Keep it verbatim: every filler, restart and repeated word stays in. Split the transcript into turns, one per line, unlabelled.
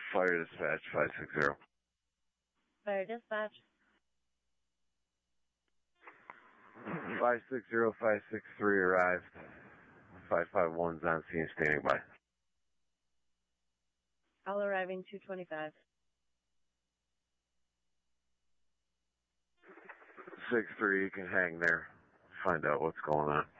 Fire dispatch, five six zero.
Fire dispatch.
five six zero, five six three arrived. five five one's on scene, standing by.
All arriving two twenty-five.
six three, you can hang there. Find out what's going on.